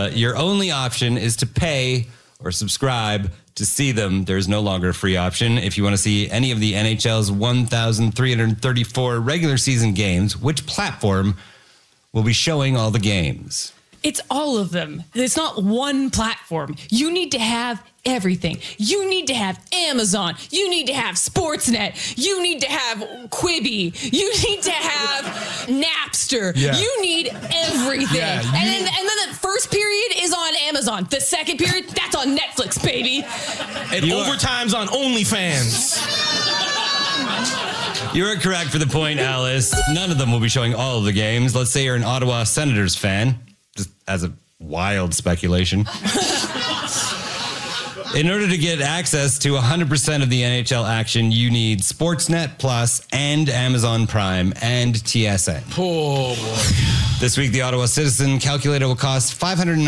your only option is to pay or subscribe to see them. There's no longer a free option. If you want to see any of the NHL's 1,334 regular season games, which platform will be showing all the games? It's all of them. It's not one platform. You need to have everything. You need to have Amazon. You need to have Sportsnet. You need to have Quibi. You need to have Napster. Yeah. You need everything. Yeah, and then the first period is on Amazon. The second period, that's on Netflix, baby. And overtime's on OnlyFans. You are correct for the point, Alice. None of them will be showing all of the games. Let's say you're an Ottawa Senators fan, just as a wild speculation. In order to get access to 100% of the NHL action, you need Sportsnet Plus and Amazon Prime and TSN. Oh, boy. This week, the Ottawa Citizen calculator will cost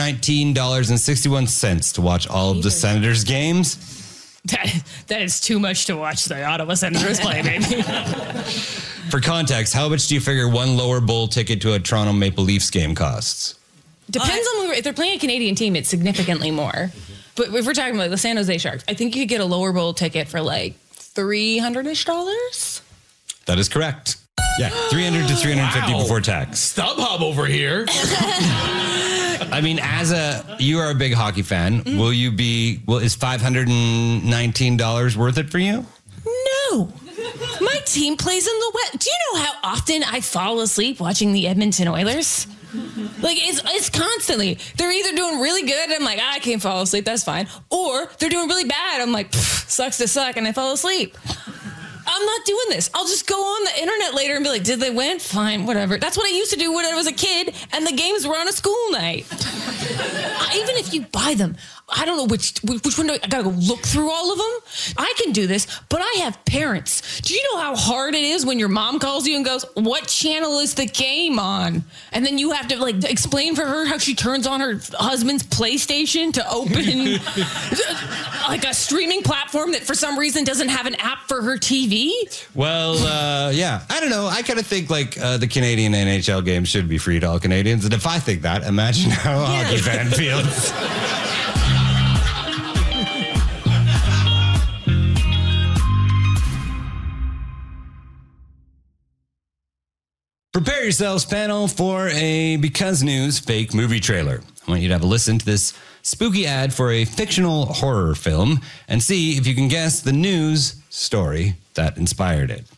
$519.61 to watch all of the Senators games. That is too much to watch the Ottawa Senators play, baby. For context, how much do you figure one lower bowl ticket to a Toronto Maple Leafs game costs? Depends on if they're playing a Canadian team, it's significantly more. But if we're talking about the San Jose Sharks, I think you could get a lower bowl ticket for like $300-ish. That is correct. Yeah, $300 to $350 before tax. StubHub over here. I mean, you are a big hockey fan. Mm-hmm. Is $519 worth it for you? No. My team plays in the West. Do you know how often I fall asleep watching the Edmonton Oilers? Like, it's constantly. They're either doing really good, I'm like, I can't fall asleep, that's fine. Or they're doing really bad, I'm like, sucks to suck, and I fall asleep. I'm not doing this. I'll just go on the internet later and be like, did they win? Fine, whatever. That's what I used to do when I was a kid, and the games were on a school night. Even if you buy them, I don't know which one I gotta go look through all of them. I can do this, but I have parents. Do you know how hard it is when your mom calls you and goes, what channel is the game on? And then you have to like explain for her how she turns on her husband's PlayStation to open like a streaming platform that for some reason doesn't have an app for her TV. Well, yeah. I don't know. I kind of think like the Canadian NHL games should be free to all Canadians. And if I think that, imagine how a hockey fan feels. Prepare yourselves, panel, for a Because News fake movie trailer. I want you to have a listen to this spooky ad for a fictional horror film and see if you can guess the news story that inspired it.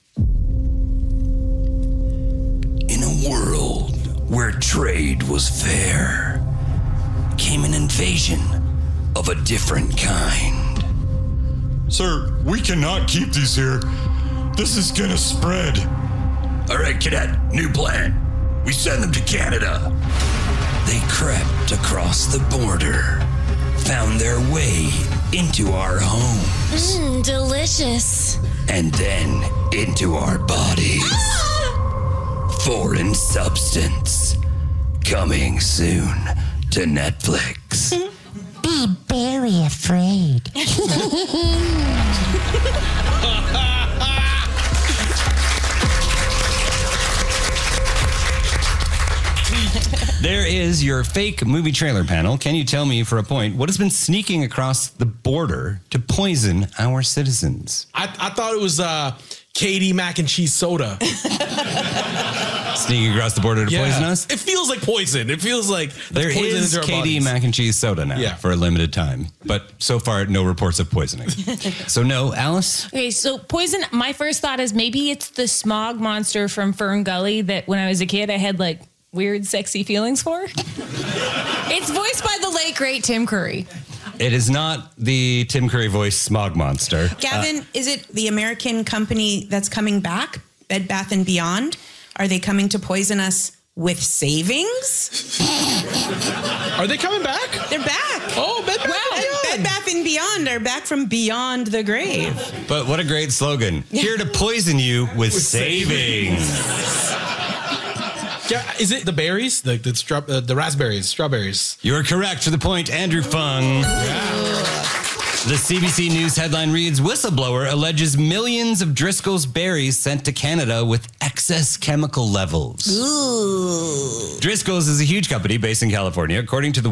In a world where trade was fair, came an invasion of a different kind. Sir, we cannot keep these here. This is gonna spread. All right, cadet, new plan. We send them to Canada. They crept across the border, found their way into our homes. Delicious. And then into our bodies. Foreign substance. Coming soon to Netflix. Be very afraid. There is your fake movie trailer, panel. Can you tell me, for a point, what has been sneaking across the border to poison our citizens? I thought it was Katie mac and cheese soda. Sneaking across the border to poison us? It feels like poison. It feels like there is Katie mac and cheese soda now for a limited time. But so far, no reports of poisoning. So no, Alice? Okay, so poison, my first thought is maybe it's the smog monster from Fern Gully that when I was a kid, I had like weird, sexy feelings for. It's voiced by the late, great Tim Curry. It is not the Tim Curry voice smog monster. Gavin, is it the American company that's coming back? Bed Bath & Beyond? Are they coming to poison us with savings? Are they coming back? They're back. Oh, Bed Bath & Beyond. Bed Bath & Beyond are back from beyond the grave. But what a great slogan. Here to poison you with savings. Yeah, is it the berries? The raspberries, strawberries? You're correct for the point, Andrew Fung. The CBC News headline reads, whistleblower alleges millions of Driscoll's berries sent to Canada with excess chemical levels. Ooh. Driscoll's is a huge company based in California. According to the